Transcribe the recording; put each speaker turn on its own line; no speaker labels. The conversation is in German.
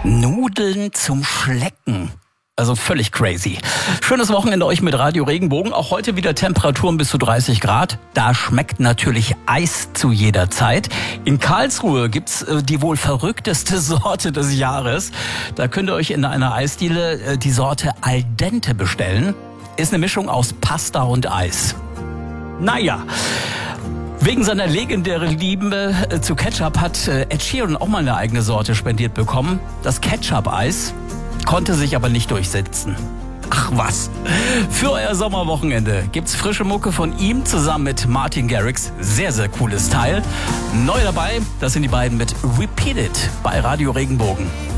Nudeln zum Schlecken. Also völlig crazy. Schönes Wochenende euch mit Radio Regenbogen. Auch heute wieder Temperaturen bis zu 30 Grad. Da schmeckt natürlich Eis zu jeder Zeit. In Karlsruhe gibt's die wohl verrückteste Sorte des Jahres. Da könnt ihr euch in einer Eisdiele die Sorte Al Dente bestellen. Ist eine Mischung aus Pasta und Eis. Naja. Wegen seiner legendären Liebe zu Ketchup hat Ed Sheeran auch mal eine eigene Sorte spendiert bekommen. Das Ketchup-Eis konnte sich aber nicht durchsetzen. Ach was. Für euer Sommerwochenende gibt's frische Mucke von ihm zusammen mit Martin Garrix. Sehr, sehr cooles Teil. Neu dabei, das sind die beiden mit Repeat It bei Radio Regenbogen.